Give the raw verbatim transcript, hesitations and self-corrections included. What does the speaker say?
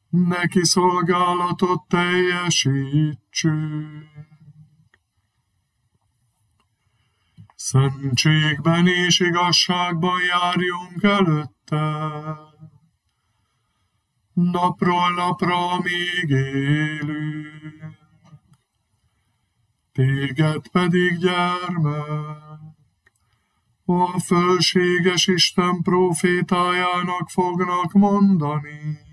neki szolgálatot teljesítsünk. Szentségben és igazságban járjunk előtte, napról napra, amíg élünk. Téged pedig, gyermek, a fölséges Isten prófétájának fognak mondani.